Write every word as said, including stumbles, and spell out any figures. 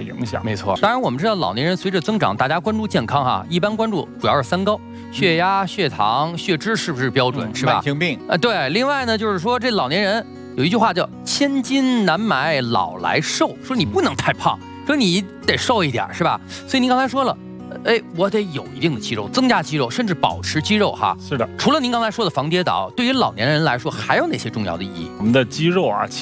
的影响。 没错，当然我们知道老年人随着增长，大家关注健康哈，一般关注主要是三高：血压、血糖、血脂是不是标准， 嗯、 是吧？ 慢性病。 呃，对。另外呢，就是说这老年人有一句话叫“千金难买老来瘦”，说你不能太胖，说你得瘦一点，是吧？所以您刚才说了。哎，我得有一定的肌肉，增加肌肉，甚至保持肌肉哈。 是的， 除了您刚才说的防跌倒，对于老年人来说，还有哪些重要的意义？ 我们的肌肉啊，